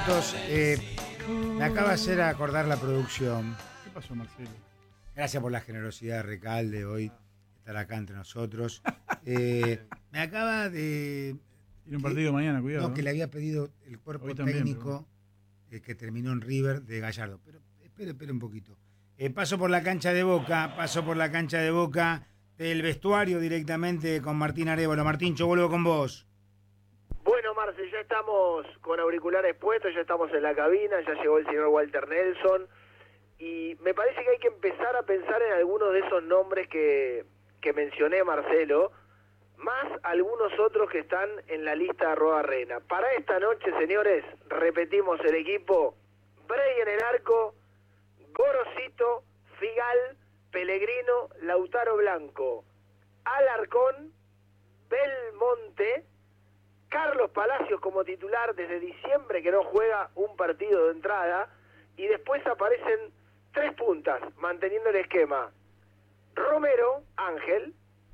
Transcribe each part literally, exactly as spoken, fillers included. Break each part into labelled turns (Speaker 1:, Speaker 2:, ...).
Speaker 1: minutos. Eh, me acaba de hacer acordar la producción.
Speaker 2: ¿Qué pasó, Marcelo?
Speaker 1: Gracias por la generosidad de Recalde hoy, estar acá entre nosotros. Eh, me acaba de...
Speaker 2: Tiene un partido
Speaker 1: que,
Speaker 2: mañana, cuidado.
Speaker 1: No, que le había pedido el cuerpo
Speaker 2: Hoy también,
Speaker 1: técnico eh, que terminó en River de Gallardo. Pero espere, espere un poquito. Eh, paso por la cancha de Boca, paso por la cancha de Boca del vestuario directamente con Martín Arévalo. Martín, yo vuelvo con vos.
Speaker 3: Bueno, Marce, ya estamos con auriculares puestos, ya estamos en la cabina, ya llegó el señor Walter Nelson y me parece que hay que empezar a pensar en algunos de esos nombres que, que mencioné, Marcelo, más algunos otros que están en la lista de Arroba Arena. Para esta noche, señores, repetimos el equipo: Bray en el arco, Gorosito, Figal, Pellegrino, Lautaro Blanco, Alarcón, Belmonte, Carlos Palacios como titular desde diciembre que no juega un partido de entrada, y después aparecen tres puntas manteniendo el esquema: Romero, Ángel,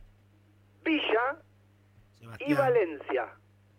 Speaker 3: Villa
Speaker 1: Sebastián.
Speaker 3: y Valencia.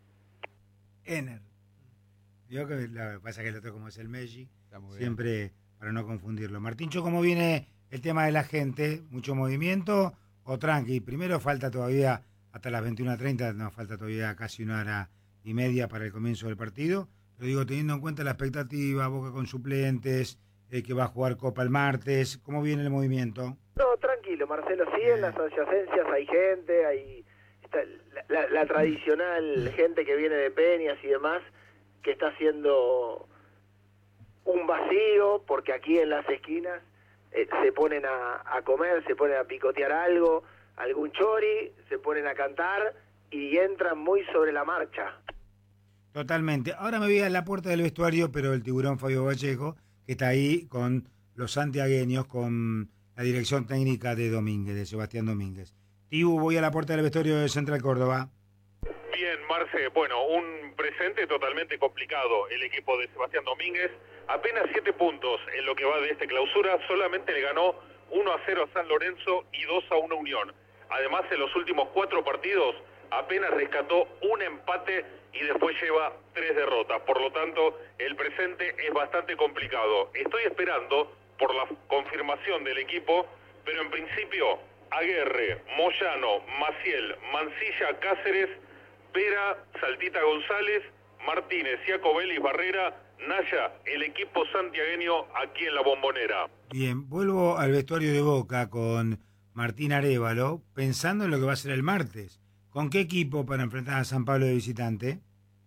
Speaker 1: Ener. Digo que lo que pasa es que el otro, como es el Messi,
Speaker 4: Está muy
Speaker 1: siempre
Speaker 4: bien.
Speaker 1: para no confundirlo. Martíncho, ¿cómo viene el tema de la gente? ¿Mucho movimiento o tranqui? Primero falta todavía, hasta las veintiuna treinta, nos falta todavía casi una hora y media para el comienzo del partido. Pero digo, teniendo en cuenta la expectativa, Boca con suplentes, eh, que va a jugar Copa el martes, ¿cómo viene el movimiento?
Speaker 3: No, tranquilo, Marcelo, sí, en las adyacencias hay gente, hay está la, la, la tradicional gente que viene de Peñas y demás, que está haciendo un vacío, porque aquí en las esquinas eh, se ponen a, a comer, se ponen a picotear algo, algún chori, se ponen a cantar y entran muy sobre la marcha.
Speaker 1: Totalmente. Ahora me voy a la puerta del vestuario, pero el tiburón Fabio Vallejo, que está ahí con los santiagueños, con la dirección técnica de Domínguez, de Sebastián Domínguez. Tibu, voy a la puerta del vestuario de Central Córdoba.
Speaker 5: Bien, Marce, bueno, un presente totalmente complicado. El equipo de Sebastián Domínguez, apenas siete puntos en lo que va de esta clausura, solamente le ganó uno a cero a San Lorenzo y dos a uno a Unión. Además, en los últimos cuatro partidos apenas rescató un empate y después lleva tres derrotas. Por lo tanto, el presente es bastante complicado. Estoy esperando por la confirmación del equipo, pero en principio, Aguerre, Moyano, Maciel, Mancilla, Cáceres, Vera, Saltita González, Martínez, Iacobelli, Barrera, Naya, el equipo santiagueño aquí en la Bombonera.
Speaker 1: Bien, vuelvo al vestuario de Boca con Martín Arévalo, pensando en lo que va a ser el martes. ¿Con qué equipo para enfrentar a San Pablo de visitante?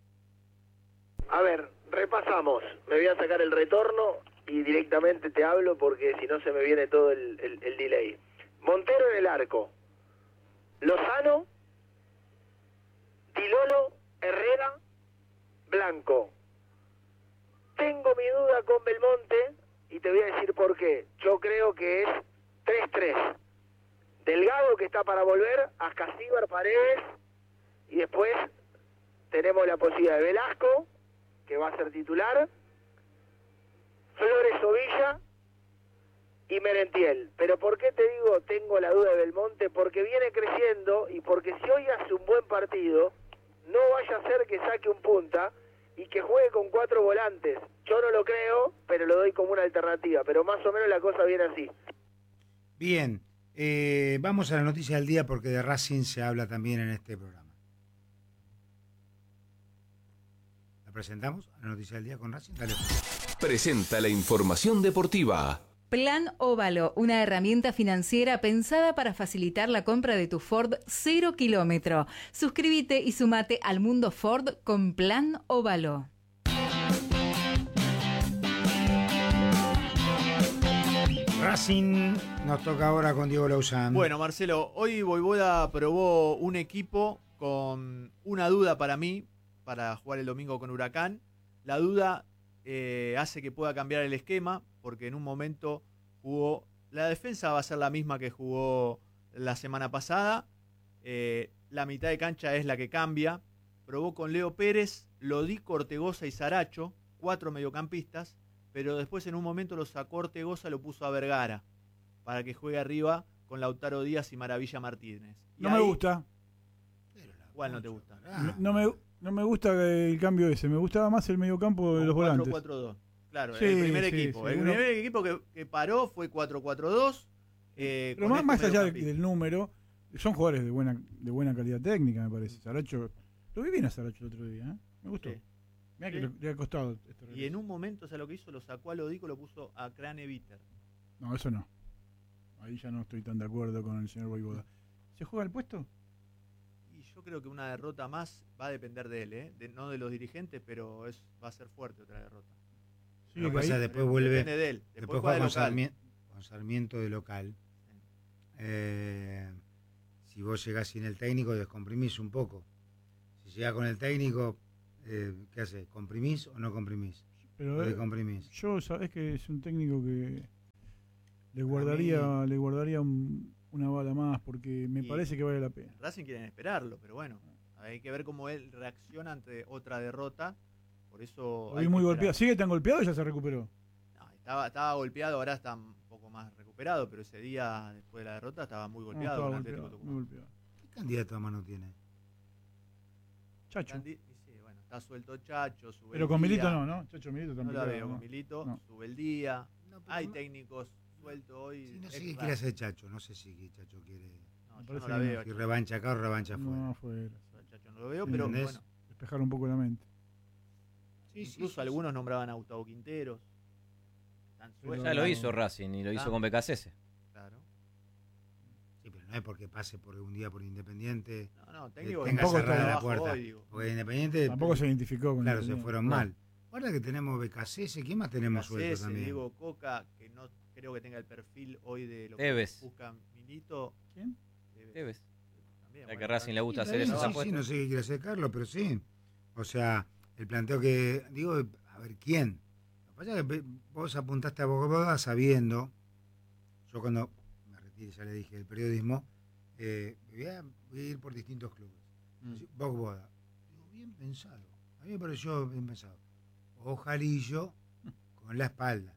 Speaker 3: A ver, repasamos. Me voy a sacar el retorno y directamente te hablo porque si no se me viene todo el, el, el delay. Montero en el arco. Lozano, Tilolo, Herrera, Blanco. Tengo mi duda con Belmonte y te voy a decir por qué. Yo creo que es tres tres. Delgado, que está para volver, Ascasíbar, Paredes, y después tenemos la posibilidad de Velasco, que va a ser titular, Flores Ovilla y Merentiel. Pero ¿por qué te digo tengo la duda de Belmonte? Porque viene creciendo y porque si hoy hace un buen partido, no vaya a ser que saque un punta y que juegue con cuatro volantes. Yo no lo creo, pero lo doy como una alternativa, pero más o menos la cosa viene así.
Speaker 1: Bien, eh, vamos a la noticia del día porque de Racing se habla también en este programa. ¿La presentamos? ¿La noticia del día con Racing? Dale.
Speaker 6: Presenta la información deportiva.
Speaker 7: Plan Óvalo, una herramienta financiera pensada para facilitar la compra de tu Ford cero kilómetro. Suscríbete y sumate al mundo Ford con Plan Óvalo.
Speaker 1: Racing nos toca ahora con Diego Lauzán.
Speaker 4: Bueno, Marcelo, hoy Voivoda probó un equipo con una duda para mí, para jugar el domingo con Huracán. La duda eh, hace que pueda cambiar el esquema, porque en un momento jugó... La defensa va a ser la misma que jugó la semana pasada. Eh, la mitad de cancha es la que cambia. Probó con Leo Pérez, Lodico, Ortegoza y Saracho, cuatro mediocampistas, pero después en un momento lo sacó Ortegoza, lo puso a Vergara, para que juegue arriba con Lautaro Díaz y Maravilla Martínez. Y
Speaker 2: No
Speaker 4: ahí,
Speaker 2: me gusta.
Speaker 4: ¿Cuál no te gusta?
Speaker 1: Ah.
Speaker 2: No, no me, No me gusta el cambio ese, me gustaba más el mediocampo de los volantes.
Speaker 4: cuatro cuatro dos. Claro,
Speaker 2: Sí,
Speaker 4: el primer
Speaker 2: sí,
Speaker 4: equipo.
Speaker 2: sí,
Speaker 4: el
Speaker 2: uno-
Speaker 4: primer equipo que, que paró fue cuatro cuatro dos. Eh,
Speaker 2: Pero
Speaker 4: con
Speaker 2: más,
Speaker 4: este
Speaker 2: más allá de-
Speaker 4: mediocampista.
Speaker 2: del número, son jugadores de buena de buena calidad técnica, me parece. Saracho, lo vi bien a Saracho el otro día, ¿eh? Me gustó.
Speaker 4: Sí.
Speaker 2: Mirá que
Speaker 4: Sí.
Speaker 2: le, le ha costado este
Speaker 4: Y
Speaker 2: regreso.
Speaker 4: en un momento, o sea, lo que hizo, lo sacó a Lodico, lo puso a Crane Bitter.
Speaker 2: No, eso no. Ahí ya no estoy tan de acuerdo con el señor Voivoda. ¿Se juega el puesto?
Speaker 4: Y yo creo que una derrota más va a depender de él, ¿eh? De- no de los dirigentes, pero es, va a ser fuerte otra derrota.
Speaker 2: Sí,
Speaker 1: Lo que
Speaker 2: que
Speaker 1: pasa
Speaker 2: ahí-
Speaker 1: es después
Speaker 4: Pero
Speaker 1: vuelve,
Speaker 4: depende de él. Después,
Speaker 1: después
Speaker 4: juega
Speaker 1: juega
Speaker 4: de
Speaker 1: con,
Speaker 4: local.
Speaker 1: Sarmien- con Sarmiento de local.
Speaker 4: Sí.
Speaker 1: Eh, si vos llegás sin el técnico, descomprimís un poco. Si llegás con el técnico, eh, ¿qué haces? ¿Comprimís o no comprimís?
Speaker 2: pero
Speaker 1: ¿O
Speaker 2: eh,
Speaker 1: descomprimís?
Speaker 2: yo sabés que es un técnico que le guardaría, le guardaría un- una bala más porque me
Speaker 4: Y-
Speaker 2: parece que vale la pena.
Speaker 4: Racing quieren esperarlo, pero bueno, hay que ver cómo él reacciona ante otra derrota. Por eso.
Speaker 2: Lo
Speaker 4: hay
Speaker 2: vi
Speaker 4: que
Speaker 2: muy
Speaker 4: esperar.
Speaker 2: golpeado. ¿Sigue tan golpeado o ya se recuperó?
Speaker 4: No, estaba, estaba golpeado, ahora está un poco más recuperado, pero ese día después de la derrota estaba muy
Speaker 2: No,
Speaker 4: golpeado.
Speaker 2: estaba
Speaker 4: con Atlético
Speaker 2: golpeado, muy
Speaker 4: Tucumán.
Speaker 2: golpeado.
Speaker 1: ¿Qué candidato a mano tiene?
Speaker 2: Chacho.
Speaker 4: Candi- y sí, bueno, está suelto Chacho, sube
Speaker 2: Pero
Speaker 4: el
Speaker 2: con
Speaker 4: día.
Speaker 2: Milito no, ¿no? Chacho Milito
Speaker 4: No
Speaker 2: tampoco.
Speaker 4: la
Speaker 2: era,
Speaker 4: veo
Speaker 2: ¿no?
Speaker 4: con Milito,
Speaker 2: No.
Speaker 4: sube el día.
Speaker 1: No, pero
Speaker 4: Hay
Speaker 1: no-
Speaker 4: técnicos sueltos hoy.
Speaker 1: sí, no sé
Speaker 4: ex
Speaker 1: qué
Speaker 4: Racing.
Speaker 1: quiere hacer Chacho. No sé si Chacho quiere.
Speaker 4: No,
Speaker 2: Me
Speaker 4: yo
Speaker 2: parece
Speaker 4: no la
Speaker 2: que no.
Speaker 4: veo.
Speaker 1: Si revancha acá o revancha afuera.
Speaker 2: No, afuera.
Speaker 4: a Chacho no lo veo, pero
Speaker 1: ¿Entendés?
Speaker 4: bueno.
Speaker 2: Despejar un poco la mente.
Speaker 1: Sí, sí,
Speaker 4: Incluso
Speaker 1: sí,
Speaker 4: algunos nombraban a Gustavo Quinteros. Están
Speaker 2: Pero
Speaker 4: sueltos.
Speaker 8: Ya lo
Speaker 2: no.
Speaker 8: hizo Racing y lo hizo
Speaker 4: Ah.
Speaker 8: con B K C S.
Speaker 4: Claro.
Speaker 1: Sí, pero no es porque pase por un día por Independiente.
Speaker 4: No, no,
Speaker 1: que
Speaker 4: técnico
Speaker 1: tenga
Speaker 2: tampoco
Speaker 1: cerrada
Speaker 2: está
Speaker 1: la
Speaker 4: abajo
Speaker 1: puerta.
Speaker 4: hoy, digo.
Speaker 1: Porque Independiente.
Speaker 2: Tampoco se identificó con
Speaker 1: Claro,
Speaker 2: el
Speaker 1: se
Speaker 2: torneo.
Speaker 1: fueron mal. Guarda que tenemos B K C S. ¿Quién más tenemos suelto
Speaker 4: Gacese,
Speaker 1: también?
Speaker 4: Diego Coca, que no creo que tenga el perfil hoy de lo
Speaker 8: Tevez.
Speaker 4: que busca Milito.
Speaker 2: ¿Quién?
Speaker 4: Tevez.
Speaker 8: Tevez.
Speaker 4: También,
Speaker 8: Ya
Speaker 4: bueno,
Speaker 8: que Racing le gusta
Speaker 1: Sí,
Speaker 8: hacer
Speaker 1: está
Speaker 8: esas
Speaker 1: bien, sí,
Speaker 8: apuestas.
Speaker 1: sí, no sé qué quiere hacer Carlos, pero sí. O sea, el planteo que. Digo, a ver, ¿quién? Lo que pasa es que vos apuntaste a Bogotá sabiendo. Yo cuando me retiré, ya le dije, del periodismo, eh, voy, a, voy a ir por distintos clubes.
Speaker 4: Mm.
Speaker 1: Bogboda. Digo, bien pensado. A mí me pareció bien pensado. Ojalillo con la espalda.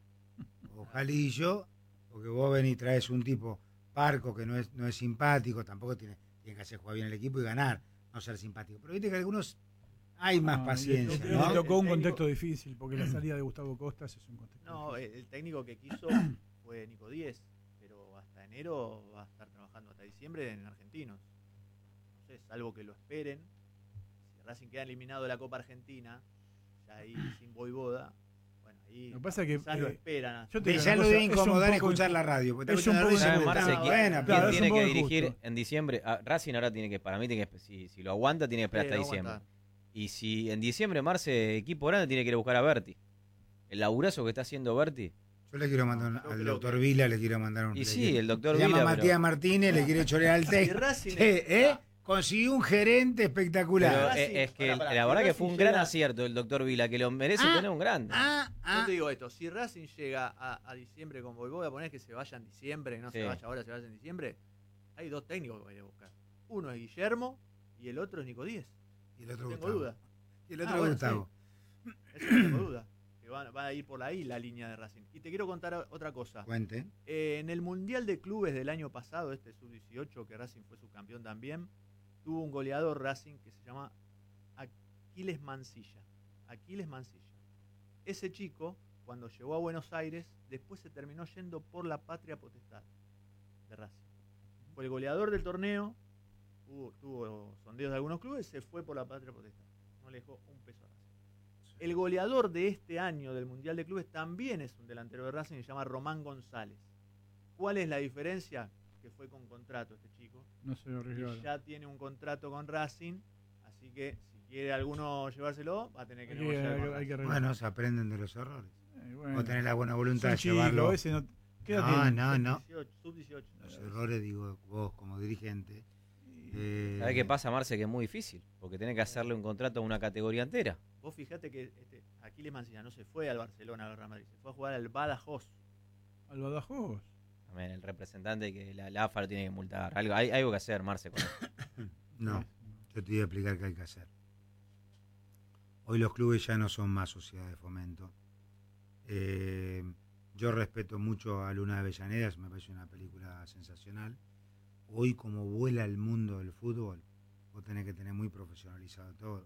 Speaker 1: Ojalillo, porque vos venís y traes un tipo parco que no es, no es simpático, tampoco tiene, tiene que hacer jugar bien el equipo y ganar, no ser simpático. Pero viste que algunos hay más
Speaker 2: No,
Speaker 1: paciencia,
Speaker 2: y le-
Speaker 1: ¿no?
Speaker 2: Le tocó un
Speaker 4: El técnico-
Speaker 2: contexto difícil porque la salida de Gustavo Costas es un contexto
Speaker 4: No,
Speaker 2: difícil.
Speaker 4: el, el técnico que quiso fue Nico Díez, pero hasta enero va a estar trabajando hasta diciembre en Argentinos. No sé, salvo que lo esperen. Si Racing queda eliminado de la Copa Argentina, ya ahí sin Voivoda, bueno, ahí
Speaker 2: Lo que pasa es que,
Speaker 4: quizás lo
Speaker 2: eh,
Speaker 4: esperan.
Speaker 2: yo te digo
Speaker 1: Ya
Speaker 2: una
Speaker 1: lo
Speaker 2: cosa,
Speaker 1: debe
Speaker 2: es un
Speaker 1: incomodar
Speaker 2: poco
Speaker 1: escuchar
Speaker 2: injusto.
Speaker 1: la radio. porque
Speaker 2: Es
Speaker 1: está
Speaker 2: un
Speaker 1: escuchando
Speaker 2: poco
Speaker 1: la radio y
Speaker 8: ¿Sabes,
Speaker 1: está
Speaker 8: Marce, quién,
Speaker 1: buena,
Speaker 8: quién
Speaker 2: claro,
Speaker 1: pero-
Speaker 2: es un
Speaker 8: tiene
Speaker 2: poco
Speaker 8: que dirigir
Speaker 2: injusto.
Speaker 8: en diciembre? Ah, Racing ahora tiene que, para mí, tiene que, si, si lo aguanta, tiene que esperar
Speaker 4: Sí,
Speaker 8: hasta
Speaker 4: lo va a
Speaker 8: diciembre.
Speaker 4: aguantar.
Speaker 8: Y si en diciembre, Marce, equipo grande, tiene que ir a buscar a Berti. El laburazo que está haciendo Berti.
Speaker 1: Yo le quiero mandar un-
Speaker 4: No, yo
Speaker 1: al
Speaker 4: creo
Speaker 1: doctor
Speaker 4: que-
Speaker 1: Vila, le quiero mandar un.
Speaker 8: Y
Speaker 1: le
Speaker 8: sí,
Speaker 1: quiero-
Speaker 8: el doctor
Speaker 1: Se llama
Speaker 8: Vila,
Speaker 1: Matías
Speaker 8: pero-
Speaker 1: Martínez, le quiere chorear al
Speaker 4: Si
Speaker 1: texto.
Speaker 4: Racing
Speaker 1: Che, ¿eh? Consiguió un gerente
Speaker 8: Pero
Speaker 1: espectacular.
Speaker 4: Racing-
Speaker 8: eh, es que
Speaker 4: pará, pará,
Speaker 8: la
Speaker 4: si
Speaker 8: verdad que
Speaker 4: Racing
Speaker 8: fue un gran
Speaker 4: llega-
Speaker 8: acierto el doctor Vila, que lo merece
Speaker 1: Ah,
Speaker 8: tener un grande.
Speaker 1: Ah,
Speaker 4: Yo
Speaker 1: ah.
Speaker 4: te digo esto, si Racing llega a, a diciembre con Voivoda, ponés que se vaya en diciembre, no
Speaker 8: Sí.
Speaker 4: se vaya ahora, se vaya en diciembre, hay dos técnicos que voy a buscar. Uno es Guillermo y el otro es Nico Díez.
Speaker 1: Y el otro
Speaker 4: No tengo
Speaker 1: Gustavo.
Speaker 4: duda.
Speaker 1: Y el otro
Speaker 4: Ah, bueno,
Speaker 1: Gustavo.
Speaker 4: Eso no tengo duda. Que van, van a ir por ahí la línea de Racing. Y te quiero contar otra cosa.
Speaker 1: Cuente.
Speaker 4: Eh, en el Mundial de Clubes del año pasado, este sub dieciocho, que Racing fue subcampeón también, tuvo un goleador Racing que se llama Aquiles Mancilla. Aquiles Mancilla. Ese chico, cuando llegó a Buenos Aires, después se terminó yendo por la patria potestad de Racing. Fue el goleador del torneo, hubo- tuvo sondeos de algunos clubes, se fue por la patria potestad. No le dejó un peso a Racing. El goleador de este año del Mundial de Clubes también es un delantero de Racing, se llama Román González. ¿Cuál es la diferencia? Que fue con contrato este chico.
Speaker 2: No se
Speaker 4: Y
Speaker 2: arriesgaron.
Speaker 4: ya tiene un contrato con Racing, así que si quiere alguno llevárselo, va a tener que
Speaker 2: Hay que,
Speaker 4: negociar
Speaker 2: hay
Speaker 4: con
Speaker 2: que- hay que
Speaker 4: Racing.
Speaker 2: arreglar.
Speaker 1: Bueno, se aprenden de los errores.
Speaker 2: Eh, bueno.
Speaker 1: Vos tenés la buena
Speaker 2: Es
Speaker 1: voluntad
Speaker 2: un
Speaker 1: de
Speaker 2: chico,
Speaker 1: llevarlo.
Speaker 2: ese no, ¿qué edad
Speaker 1: No,
Speaker 2: tiene?
Speaker 1: no, no.
Speaker 4: dieciocho, sub dieciocho.
Speaker 1: Los errores, digo, vos como dirigente. eh,
Speaker 8: ¿Sabés qué pasa, Marce? Que es muy difícil, porque tiene que hacerle un contrato a una categoría entera.
Speaker 4: Vos fijate que este, Aquiles Mancilla no se fue al Barcelona, al Real Madrid, se fue a jugar al Badajoz.
Speaker 2: Al Badajoz.
Speaker 8: También el representante que la, la A F A lo tiene que multar. Algo, hay, hay algo que hacer, Marce, con eso.
Speaker 1: No, yo te voy a explicar qué hay que hacer. Hoy los clubes ya no son más sociedad de fomento. Eh, yo respeto mucho a Luna de Avellaneda, me parece una película sensacional. Hoy como vuela el mundo del fútbol, vos tenés que tener muy profesionalizado todo.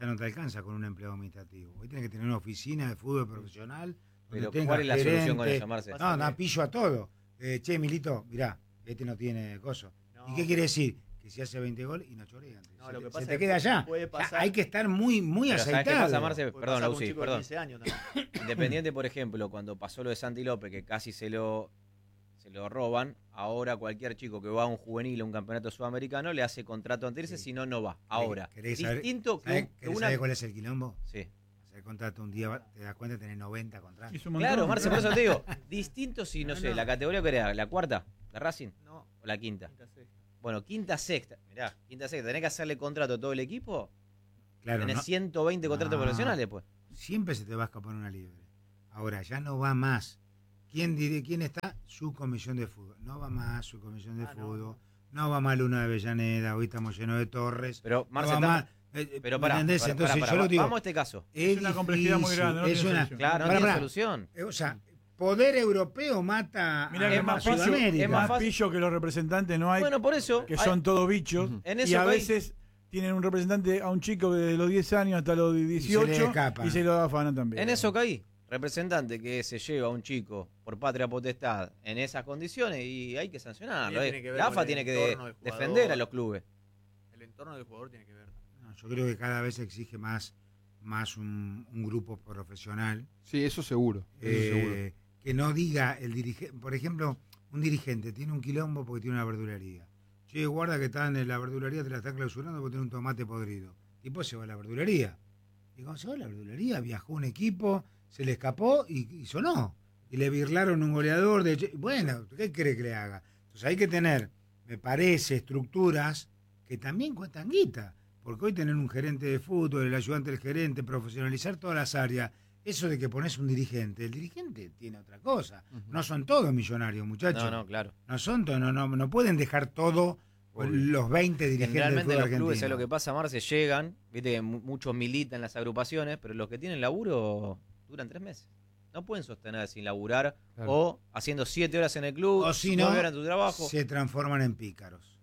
Speaker 1: ya no te alcanza con un empleado administrativo. Hoy tenés que tener una oficina de fútbol profesional.
Speaker 8: Pero
Speaker 1: donde
Speaker 8: ¿cuál es la
Speaker 1: gerente,
Speaker 8: solución con eso, Marce?
Speaker 1: No, no, pillo a todo. Eh, che, Milito, mirá, este no tiene coso.
Speaker 4: No.
Speaker 1: ¿Y qué quiere decir? Que si hace veinte goles y no chorea.
Speaker 4: No,
Speaker 1: se
Speaker 4: lo
Speaker 1: te,
Speaker 4: que
Speaker 1: se
Speaker 4: pasa
Speaker 1: te
Speaker 4: es
Speaker 1: queda
Speaker 4: que
Speaker 1: allá.
Speaker 4: puede
Speaker 1: Ya
Speaker 4: pasar-
Speaker 1: hay que estar muy, muy
Speaker 8: Pero ¿sabés
Speaker 1: aceitado.
Speaker 8: qué pasa, Marce?
Speaker 4: Puede
Speaker 8: Perdón,
Speaker 4: pasar con un
Speaker 8: Lucy,
Speaker 4: chico de
Speaker 8: perdón.
Speaker 4: quince años también.
Speaker 8: Independiente, por ejemplo, cuando pasó lo de Santi López, que casi se lo, se lo roban, ahora cualquier chico que va a un juvenil o un campeonato sudamericano le hace contrato antes de irse,
Speaker 1: Sí.
Speaker 8: si no, no va. Ahora,
Speaker 1: ¿Querés saber-
Speaker 8: distinto que,
Speaker 1: ¿Sabés,
Speaker 8: un- que
Speaker 1: querés
Speaker 8: una...
Speaker 1: saber cuál es el quilombo?
Speaker 8: Sí.
Speaker 1: Hacer contrato un día, te das cuenta, tenés noventa contratos.
Speaker 2: Hizo un montón.
Speaker 8: Claro, Marce, por eso te digo, distinto si, no,
Speaker 4: No,
Speaker 8: sé,
Speaker 4: no.
Speaker 8: la categoría que era, la cuarta, la Racing
Speaker 4: No,
Speaker 8: o la quinta.
Speaker 4: quinta, sexta.
Speaker 8: Bueno, quinta, sexta, mirá, quinta, sexta, tenés que hacerle contrato a todo el equipo,
Speaker 1: Claro,
Speaker 8: tenés
Speaker 1: no-
Speaker 8: ciento veinte contratos
Speaker 1: No.
Speaker 8: profesionales, pues.
Speaker 1: siempre se te va a escapar una libre. Ahora, ya no va más. ¿Quién, diré, quién está? Su comisión de fútbol. No va más su comisión de
Speaker 4: Ah, no,
Speaker 1: fútbol. No. va más Luna de Avellaneda. Hoy estamos llenos de torres.
Speaker 8: Pero,
Speaker 1: No
Speaker 8: Marce,
Speaker 1: va
Speaker 8: estamos-
Speaker 1: más. eh, eh,
Speaker 8: pero
Speaker 1: ¿me
Speaker 8: pará,
Speaker 1: entendés?
Speaker 8: pará,
Speaker 1: Entonces
Speaker 8: pará,
Speaker 1: yo
Speaker 8: pará,
Speaker 1: lo digo.
Speaker 8: vamos a este caso.
Speaker 1: Es
Speaker 2: una complejidad muy
Speaker 1: difícil,
Speaker 2: grande, no
Speaker 1: es
Speaker 2: tiene
Speaker 1: una-
Speaker 2: solución.
Speaker 8: Claro, no
Speaker 1: Pará,
Speaker 8: tiene
Speaker 1: pará.
Speaker 8: solución.
Speaker 1: Eh, O sea, poder europeo mata
Speaker 2: Mirá
Speaker 1: a,
Speaker 2: que
Speaker 8: es más
Speaker 2: más
Speaker 8: fácil-
Speaker 2: pillo,
Speaker 1: Sudamérica.
Speaker 8: es más
Speaker 2: más
Speaker 8: fácil.
Speaker 2: pillo que los representantes no hay,
Speaker 8: Bueno, por eso,
Speaker 2: que
Speaker 8: hay-
Speaker 2: son todos bichos.
Speaker 8: en
Speaker 2: Y
Speaker 8: eso
Speaker 2: a
Speaker 8: que hay-
Speaker 2: veces tienen un representante a un chico de los diez años hasta los
Speaker 1: se le
Speaker 2: dieciocho
Speaker 1: escapa.
Speaker 2: y se lo afanan también.
Speaker 8: en eso caí. Representante que se lleva a un chico por patria potestad en esas condiciones y hay que sancionarlo.
Speaker 4: También
Speaker 8: eh.
Speaker 4: tiene que ver
Speaker 8: La
Speaker 4: con
Speaker 8: AFA
Speaker 4: el
Speaker 8: tiene que de-
Speaker 4: entorno del jugador.
Speaker 8: defender a los clubes.
Speaker 4: El entorno del jugador tiene que ver.
Speaker 1: No, yo creo que cada vez se exige más, más un, un grupo profesional.
Speaker 9: Sí, eso seguro. Eso
Speaker 1: eh,
Speaker 9: seguro.
Speaker 1: que no diga el dirigente, por ejemplo, un dirigente tiene un quilombo porque tiene una verdulería. Che, guarda que están en la verdulería, te la están clausurando porque tiene un tomate podrido. Tipo se va a la verdulería. Y cuando se va a la verdulería, viajó un equipo, se le escapó y, y sonó. Y le birlaron un goleador de... che- Bueno, ¿qué cree que le haga? Entonces hay que tener, me parece, estructuras que también cuestan guita. Porque hoy tener un gerente de fútbol, el ayudante del gerente, profesionalizar todas las áreas, eso de que pones un dirigente, el dirigente tiene otra cosa.
Speaker 9: Ujú.
Speaker 1: No son todos millonarios, muchachos.
Speaker 8: No, no, claro.
Speaker 1: No son todos, no, no, no pueden dejar todo
Speaker 9: Obvio.
Speaker 1: los veinte dirigentes del
Speaker 8: Generalmente
Speaker 1: fútbol
Speaker 8: los clubes,
Speaker 1: argentino.
Speaker 8: es lo que pasa, Marce, llegan, viste que mu- muchos militan en las agrupaciones, pero los que tienen laburo duran tres meses. No pueden sostener sin laburar
Speaker 9: Claro.
Speaker 8: o haciendo siete horas en el club,
Speaker 1: O si no,
Speaker 8: nueve horas en tu trabajo.
Speaker 1: se transforman en pícaros.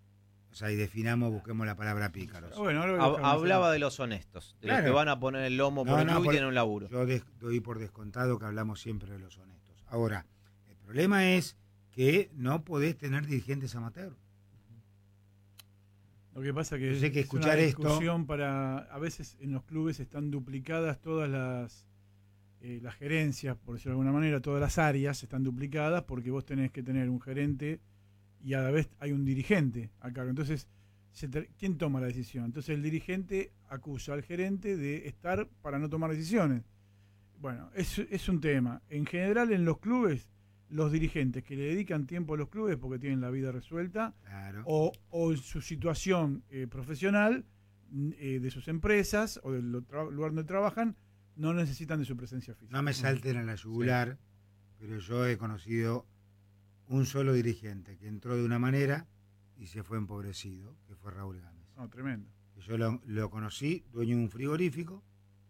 Speaker 1: O sea, y definamos, busquemos la palabra pícaros.
Speaker 2: Bueno, ahora lo
Speaker 8: Hab-
Speaker 2: dejamos
Speaker 8: hablaba
Speaker 2: hacer.
Speaker 8: de los honestos, de
Speaker 1: Claro.
Speaker 8: los que van a poner el lomo por
Speaker 1: No,
Speaker 8: el
Speaker 1: no,
Speaker 8: club
Speaker 1: por-
Speaker 8: y tienen un laburo.
Speaker 1: Yo des- doy por descontado que hablamos siempre de los honestos. Ahora, el problema es que no podés tener dirigentes amateur.
Speaker 2: Lo que pasa que
Speaker 1: Yo sé que
Speaker 2: es
Speaker 1: escuchar
Speaker 2: una
Speaker 1: esto-
Speaker 2: discusión para, a veces en los clubes están duplicadas todas las eh, las gerencias, por decirlo de alguna manera, todas las áreas están duplicadas porque vos tenés que tener un gerente y a la vez hay un dirigente a cargo. Entonces, se ter- ¿quién toma la decisión? Entonces el dirigente acusa al gerente de estar para no tomar decisiones. Bueno, es, es un tema. En general en los clubes, los dirigentes que le dedican tiempo a los clubes porque tienen la vida resuelta,
Speaker 1: Claro.
Speaker 2: o, o en su situación eh, profesional mm, eh, de sus empresas o del lo- tra- lugar donde trabajan, no necesitan de su presencia física.
Speaker 1: No me salten a la yugular, pero yo he conocido un solo dirigente que entró de una manera y se fue empobrecido, que fue Raúl Gámez.
Speaker 2: No, tremendo.
Speaker 1: Yo lo, lo conocí, dueño de un frigorífico,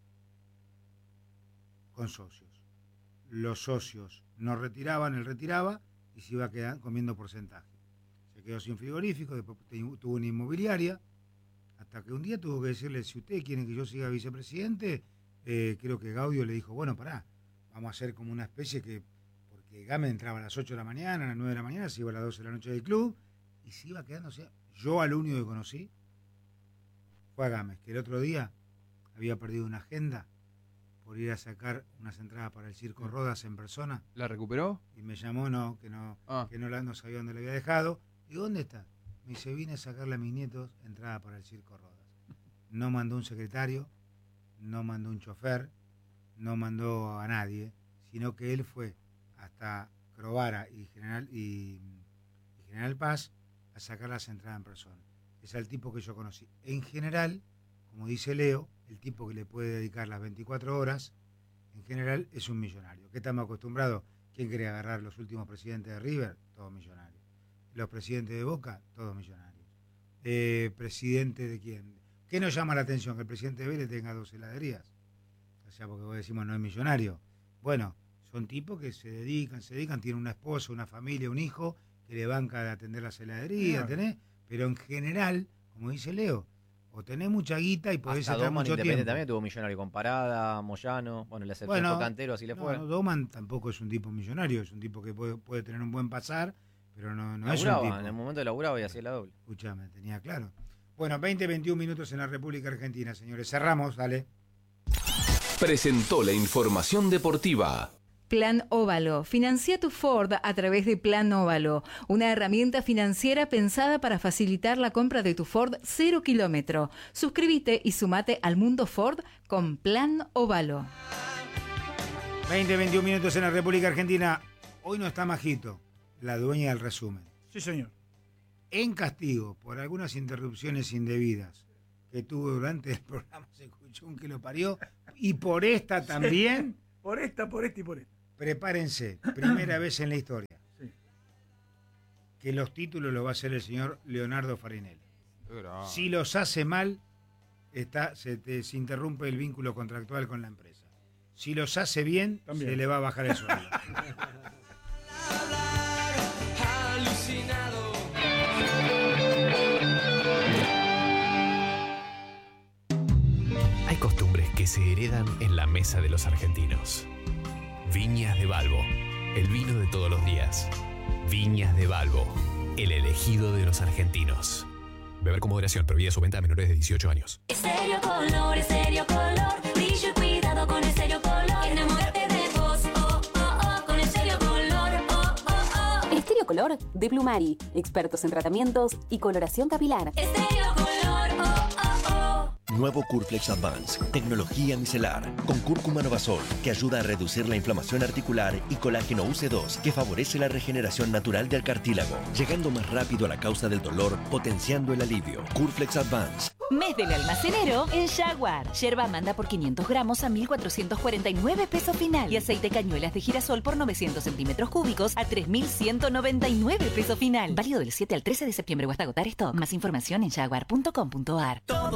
Speaker 1: con socios. Los socios no retiraban, él retiraba y se iba quedando, comiendo porcentaje. Se quedó sin frigorífico, después te- tuvo una inmobiliaria, hasta que un día tuvo que decirle, si ustedes quieren que yo siga vicepresidente, eh, creo que Gaudio le dijo, bueno, pará, vamos a hacer como una especie que, porque Gámez entraba a las ocho de la mañana, a las nueve de la mañana, se iba a las doce de la noche del club, y se iba quedando, o sea, yo al único que conocí fue a Gámez, que el otro día había perdido una agenda por ir a sacar unas entradas para el Circo Rodas en persona,
Speaker 9: ¿La recuperó?
Speaker 1: y me llamó, no, que no,
Speaker 9: Ah,
Speaker 1: que no, la, no sabía dónde la había dejado. Digo, ¿dónde está? Me dice, vine a sacarle a mis nietos entrada para el Circo Rodas. No mandó un secretario, no mandó un chofer, no mandó a nadie, sino que él fue hasta Crovara y General, y, y General Paz a sacar las entradas en persona. Es el tipo que yo conocí. En general, como dice Leo, el tipo que le puede dedicar las veinticuatro horas, en general es un millonario. ¿Qué estamos acostumbrados? ¿Quién quiere agarrar los últimos presidentes de River? Todos millonarios. Los presidentes de Boca, todos millonarios. Eh, ¿Presidente de quién? ¿Qué nos llama la atención? Que el presidente de Vélez tenga dos heladerías. O sea, porque vos decimos no es millonario. Bueno, son tipos que se dedican, se dedican, tienen una esposa, una familia, un hijo, que le banca de atender las heladerías,
Speaker 2: Claro.
Speaker 1: ¿tenés? Pero en general, como dice Leo, O tenés mucha guita y podés
Speaker 8: Hasta
Speaker 1: estar
Speaker 8: Doman
Speaker 1: mucho
Speaker 8: Independiente
Speaker 1: tiempo.
Speaker 8: también tuvo Millonario con Parada, Moyano, bueno, le aceptó
Speaker 1: Bueno,
Speaker 8: fue Cantero, así le
Speaker 1: no,
Speaker 8: fue.
Speaker 1: no, Doman tampoco es un tipo millonario, es un tipo que puede, puede tener un buen pasar, pero no, no es un
Speaker 8: Laburaba,
Speaker 1: tipo.
Speaker 8: en el momento laburaba y hacía la doble.
Speaker 1: Escuchame, tenía claro. Bueno, veinte, veintiún minutos en la República Argentina, señores. Cerramos, dale.
Speaker 6: Presentó la información deportiva.
Speaker 7: Plan Óvalo. Financia tu Ford a través de Plan Óvalo, una herramienta financiera pensada para facilitar la compra de tu Ford cero kilómetro. Suscríbete y sumate al mundo Ford con Plan Óvalo.
Speaker 1: veinte, veintiún minutos en la República Argentina. Hoy no está Majito, la dueña del resumen.
Speaker 2: Sí, señor.
Speaker 1: En castigo por algunas interrupciones indebidas que tuvo durante el programa, se escuchó un que lo parió, y por esta también,
Speaker 2: Por esta, por esta y por esta.
Speaker 1: prepárense, primera vez en la historia,
Speaker 2: Sí.
Speaker 1: que los títulos los va a hacer el señor Leonardo Farinelli.
Speaker 9: Pero,
Speaker 1: Si los hace mal, está, se, te, se interrumpe el vínculo contractual con la empresa. Si los hace bien,
Speaker 2: También.
Speaker 1: se le va a bajar el sueldo.
Speaker 10: Hay costumbres que se heredan en la mesa de los argentinos. Viñas de Balbo, el vino de todos los días. Viñas de Balbo, el elegido de los argentinos. Beber con moderación, prohibida su venta a menores de dieciocho años.
Speaker 11: Estéreo Color, Estéreo Color, brillo y cuidado con Estéreo Color. Enamórate de vos, oh, oh, oh, con Estéreo Color, oh, oh, oh.
Speaker 12: Estéreo Color de Plumari, expertos en tratamientos y coloración capilar.
Speaker 11: Estéreo Color, oh, oh, oh.
Speaker 13: Nuevo Curflex Advance, tecnología micelar, con cúrcuma novasol, que ayuda a reducir la inflamación articular, y colágeno U C dos, que favorece la regeneración natural del cartílago, llegando más rápido a la causa del dolor, potenciando el alivio. Curflex Advance.
Speaker 14: Mes del almacenero en Jaguar. Yerba Amanda por quinientos gramos a mil cuatrocientos cuarenta y nueve pesos final. Y aceite cañuelas de girasol por novecientos centímetros cúbicos a tres mil ciento noventa y nueve pesos final. Válido del siete al trece de septiembre o hasta agotar esto. Más información en jaguar punto com punto ar.